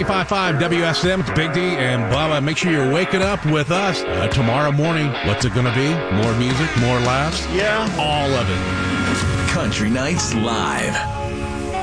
95.5 WSM. It's Big D and Bubba. Make sure you're waking up with us tomorrow morning. What's it going to be? More music, more laughs? Yeah. All of it. Country Nights Live.